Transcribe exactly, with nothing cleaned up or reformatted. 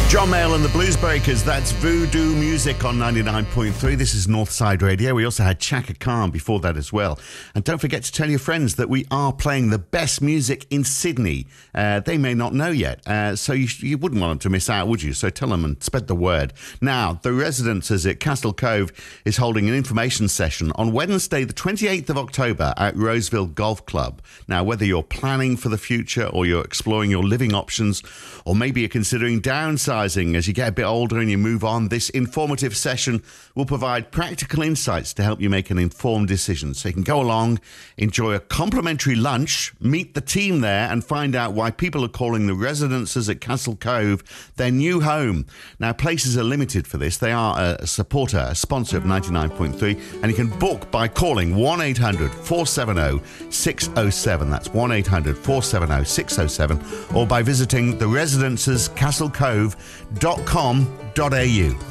John Mayall and the Blues Breakers, that's Voodoo Music on ninety-nine point three. This is Northside Radio. We also had Chaka Khan before that as well. And don't forget to tell your friends that we are playing the best music in Sydney. Uh, they may not know yet, uh, so you, you wouldn't want them to miss out, would you? So tell them and spread the word. Now, the Residences at Castle Cove is holding an information session on Wednesday, the twenty-eighth of October at Roseville Golf Club. Now, whether you're planning for the future or you're exploring your living options, or maybe you're considering downsizing as you get a bit older and you move on, this informative session will provide practical insights to help you make an informed decision. So you can go along, enjoy a complimentary lunch, meet the team there, and find out why people are calling the Residences at Castle Cove their new home. Now, places are limited for this. They are a supporter, a sponsor of ninety-nine point three, and you can book by calling one eight hundred four seven zero six zero seven. That's one eight hundred four seven zero six zero seven, or by visiting the Residences Castle Cove dot com dot a u.